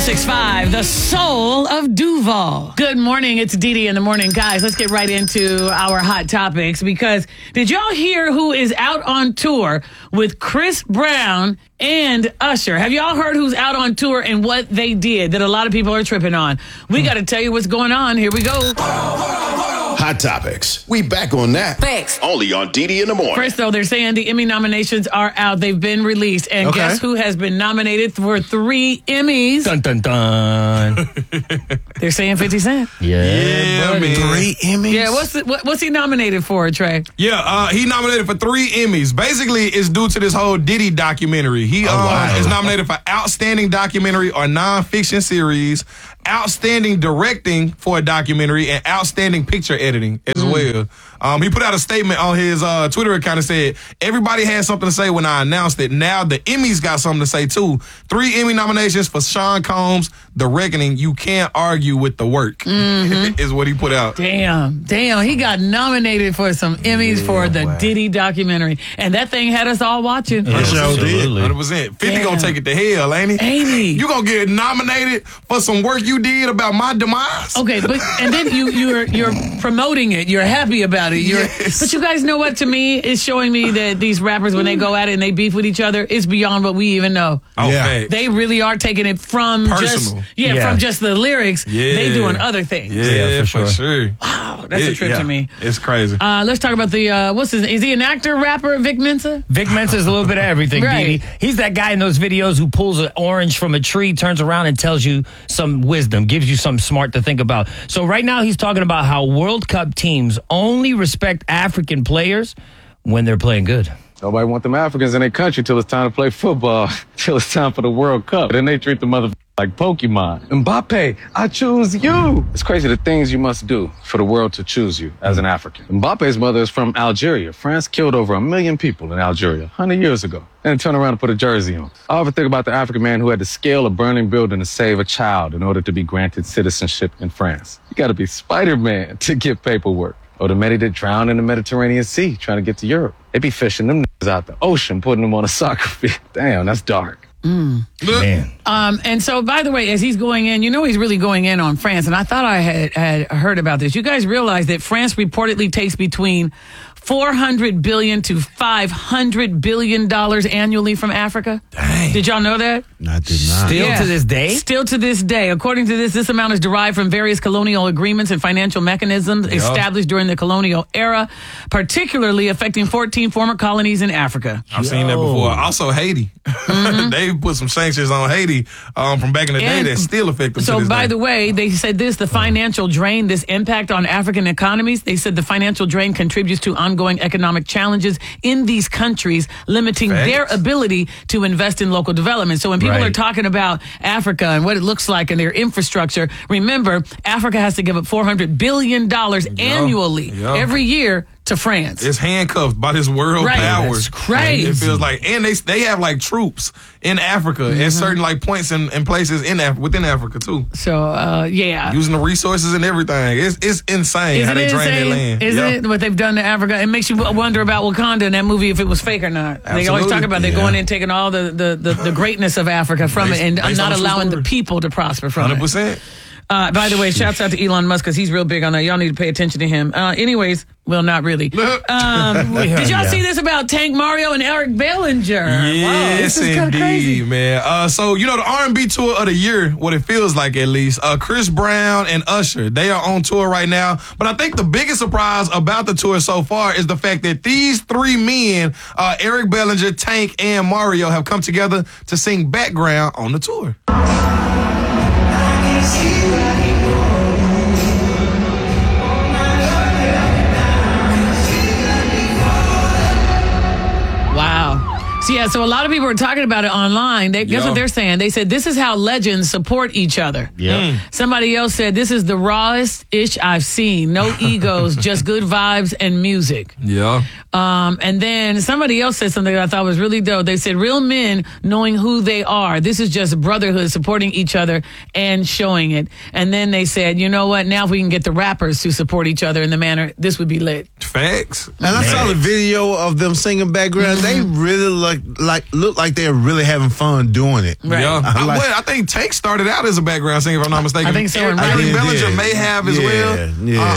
1065, the soul of Duval. Good morning. It's Dee Dee in the morning. Guys, let's get right into our hot topics because did y'all hear who is out on tour with Chris Brown and Usher? Have y'all heard who's out on tour and what they did that a lot of people are tripping on? We got to tell you what's going on. Here we go. Hot Topics. We back on that. Thanks. Only on Dee Dee in the morning. First, though, they're saying the Emmy nominations are out. They've been released. And guess who has been nominated for 3 Emmys? Dun, dun, dun. They're saying 50 Cent. Yeah, man. 3 Emmys? Yeah, what's he nominated for, Trey? Yeah, he nominated for 3 Emmys. Basically, it's due to this whole Diddy documentary. He is nominated for Outstanding Documentary or Nonfiction Series, Outstanding Directing for a Documentary, and Outstanding Picture Editing as well. He put out a statement on his Twitter account and said, everybody had something to say when I announced it. Now the Emmys got something to say, too. 3 Emmy nominations for Sean Combs' The Reckoning. You can't argue with the work, is what he put out. Damn. He got nominated for some Emmys for the Diddy documentary. And that thing had us all watching. Yeah, sure did. 100%. 50 gonna take it to hell, ain't he? Ain't he? You gonna get nominated for some work you did about my demise? Okay, and then you're promoting it. You're happy about it. Yes. But you guys know what, to me, is showing me that these rappers, when they go at it and they beef with each other, it's beyond what we even know. Oh, yeah. They really are taking it from personal. From just the lyrics. Yeah. They doing other things. Yeah, for sure. Wow, that's a trip to me. It's crazy. Let's talk about is he an actor, rapper, Vic Mensa? Vic Mensa's a little bit of everything, Right. Dee Dee. He's that guy in those videos who pulls an orange from a tree, turns around and tells you some wisdom, gives you something smart to think about. So right now he's talking about how World Cup teams only respect African players when they're playing good. Nobody want them Africans in their country till it's time to play football, till it's time for the World Cup. Then they treat the motherfuckers like Pokemon. Mbappe, I choose you. It's crazy the things you must do for the world to choose you as an African. Mbappe's mother is from Algeria. France killed over 1 million people in Algeria 100 years ago. Then turn around and put a jersey on. I often think about the African man who had to scale a burning building to save a child in order to be granted citizenship in France. You gotta be Spider-Man to get paperwork. Or the many that drown in the Mediterranean Sea trying to get to Europe. They be fishing them out the ocean, putting them on a soccer field. Damn, that's dark. Man. And so, by the way, as he's going in, he's really going in on France. And I thought I had heard about this. You guys realize that France reportedly takes between $400 billion to $500 billion annually from Africa? Dang. Did y'all know that? I did not. Still to this day? Still to this day. According to this amount is derived from various colonial agreements and financial mechanisms established during the colonial era, particularly affecting 14 former colonies in Africa. I've seen that before. Also, Haiti. They put some sanctions on Haiti from back in the day that still affect them. So, by the way, they said the financial drain, this impact on African economies, they said the financial drain contributes to ongoing economic challenges in these countries, limiting their ability to invest in local development. So when people are talking about Africa and what it looks like and their infrastructure, remember, Africa has to give up $400 billion annually every year to France. It's handcuffed by this world power. That's crazy. It feels like, and they have like troops in Africa at certain like points and places within Africa too. So using the resources and everything. It's insane how they drain their land. Isn't it what they've done to Africa? It makes you wonder about Wakanda in that movie, if it was fake or not. Absolutely. They always talk about they're going in, taking all the greatness of Africa from it, and not allowing the people to prosper from 100%. it. By the way, shouts out to Elon Musk because he's real big on that. Y'all need to pay attention to him. Anyways, well, not really. Did y'all see this about Tank Mario and Eric Bellinger? Yes, this is kind of crazy, man. So the R&B tour of the year, what it feels like at least. Chris Brown and Usher, they are on tour right now. But I think the biggest surprise about the tour so far is the fact that these 3 men, Eric Bellinger, Tank, and Mario, have come together to sing background on the tour. So a lot of people are talking about it online. Guess what they're saying? They said, this is how legends support each other. Somebody else said, this is the rawest ish I've seen. No egos, just good vibes and music. And then somebody else said something that I thought was really dope. They said, real men knowing who they are. This is just brotherhood, supporting each other and showing it. And then they said, you know what? Now if we can get the rappers to support each other in the manner, this would be lit. Facts. And I saw the video of them singing background. They really look like they're really having fun doing it. Right. Yeah. I think Take started out as a background singer, if I'm not mistaken. I think so. Eric Bellinger may have as well. Yeah.